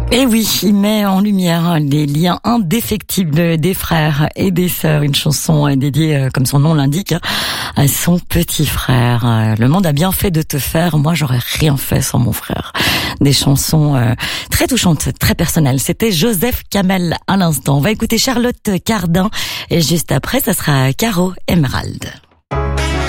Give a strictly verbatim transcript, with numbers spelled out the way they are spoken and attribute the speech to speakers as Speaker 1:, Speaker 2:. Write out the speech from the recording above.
Speaker 1: Et oui, il met en lumière les liens indéfectibles des frères et des sœurs. Une chanson dédiée, comme son nom l'indique, à son petit frère. Le monde a bien fait de te faire, moi j'aurais rien fait sans mon frère. Des chansons très touchantes, très personnelles. C'était Joseph Kamel à l'instant. On va écouter Charlotte Cardin et juste après, ça sera Caro Emerald.